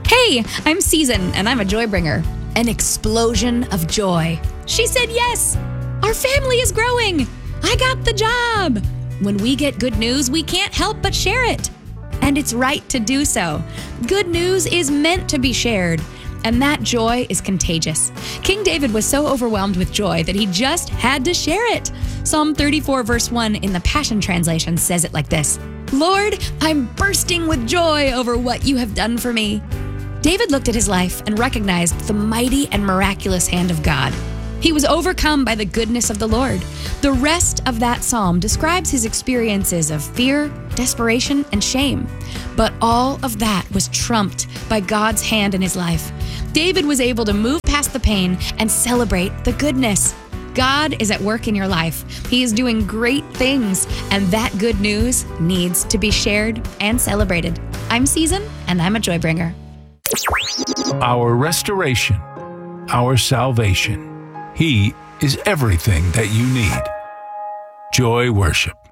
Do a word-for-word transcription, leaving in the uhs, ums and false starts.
Hey, I'm Season, and I'm a joy bringer. An explosion of joy. She said yes. Our family is growing. I got the job. When we get good news, we can't help but share it. And it's right to do so. Good news is meant to be shared, and that joy is contagious. King David was so overwhelmed with joy that he just had to share it. Psalm thirty-four, verse one in the Passion Translation says it like this: Lord, I'm bursting with joy over what you have done for me. David looked at his life and recognized the mighty and miraculous hand of God. He was overcome by the goodness of the Lord. The rest of that psalm describes his experiences of fear, desperation, and shame. But all of that was trumped by God's hand in his life. David was able to move past the pain and celebrate the goodness. God is at work in your life. He is doing great things, and that good news needs to be shared and celebrated. I'm Season, and I'm a joy bringer. Our restoration, our salvation. He is everything that you need. Joy Worship.